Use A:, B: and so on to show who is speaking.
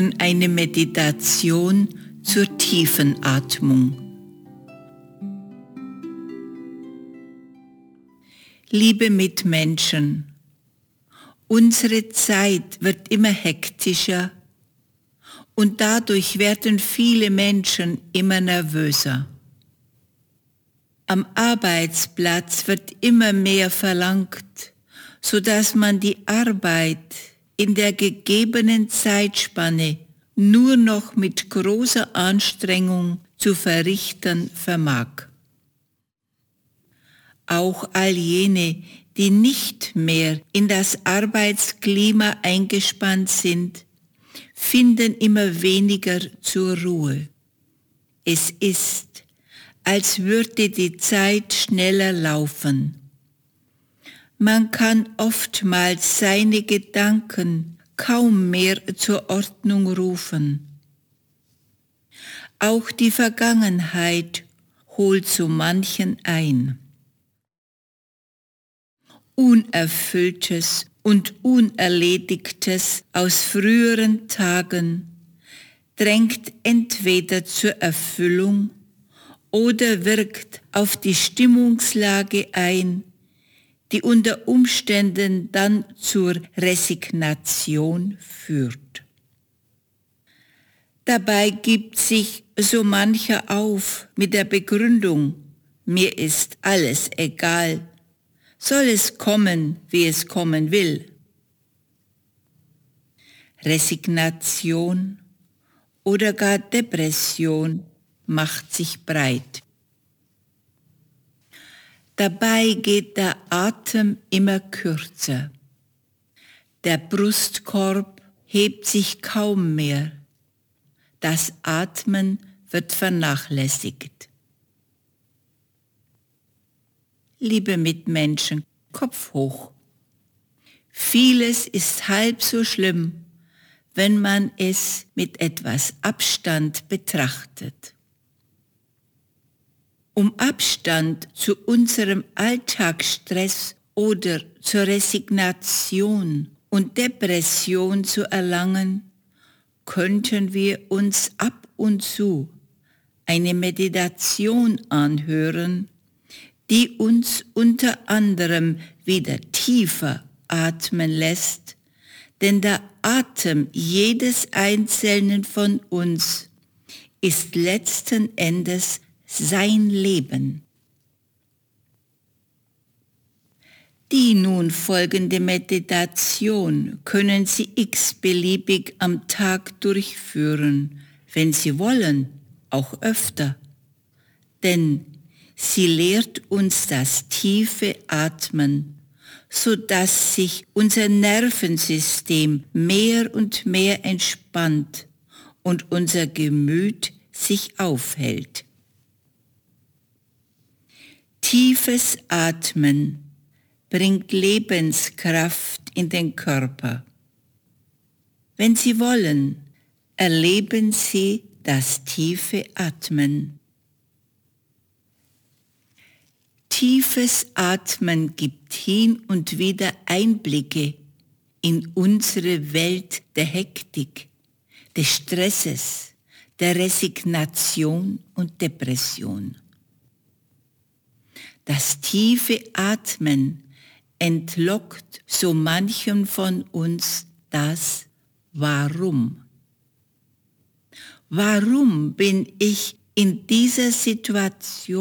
A: Eine Meditation zur tiefen Atmung. Liebe Mitmenschen, unsere Zeit wird immer hektischer und dadurch werden viele Menschen immer nervöser. Am Arbeitsplatz wird immer mehr verlangt, sodass man die Arbeit in der gegebenen Zeitspanne nur noch mit großer Anstrengung zu verrichten vermag. Auch all jene, die nicht mehr in das Arbeitsklima eingespannt sind, finden immer weniger zur Ruhe. Es ist, als würde die Zeit schneller laufen. Man kann oftmals seine Gedanken kaum mehr zur Ordnung rufen. Auch die Vergangenheit holt so manchen ein. Unerfülltes und Unerledigtes aus früheren Tagen drängt entweder zur Erfüllung oder wirkt auf die Stimmungslage ein, die unter Umständen dann zur Resignation führt. Dabei gibt sich so mancher auf mit der Begründung, mir ist alles egal, soll es kommen, wie es kommen will. Resignation oder gar Depression macht sich breit. Dabei geht der Atem immer kürzer. Der Brustkorb hebt sich kaum mehr. Das Atmen wird vernachlässigt. Liebe Mitmenschen, Kopf hoch. Vieles ist halb so schlimm, wenn man es mit etwas Abstand betrachtet. Um Abstand zu unserem Alltagsstress oder zur Resignation und Depression zu erlangen, könnten wir uns ab und zu eine Meditation anhören, die uns unter anderem wieder tiefer atmen lässt, denn der Atem jedes Einzelnen von uns ist letzten Endes sein Leben. Die nun folgende Meditation können Sie x-beliebig am Tag durchführen, wenn Sie wollen, auch öfter. Denn sie lehrt uns das tiefe Atmen, sodass sich unser Nervensystem mehr und mehr entspannt und unser Gemüt sich aufhält. Tiefes Atmen bringt Lebenskraft in den Körper. Wenn Sie wollen, erleben Sie das tiefe Atmen. Tiefes Atmen gibt hin und wieder Einblicke in unsere Welt der Hektik, des Stresses, der Resignation und Depression. Das tiefe Atmen entlockt so manchem von uns das Warum. Warum bin ich in dieser Situation?